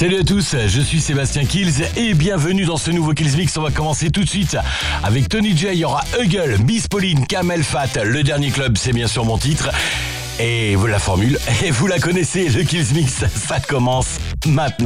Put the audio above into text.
Salut à tous, je suis Sébastien Kills et bienvenue dans ce nouveau Kills Mix. On va commencer tout de suite avec Tony J, il y aura Huggle, Miss Pauline, Kamel Fat, Le Dernier Club, c'est bien sûr mon titre. Et vous la formule, et vous la connaissez, le Kills Mix, ça commence maintenant.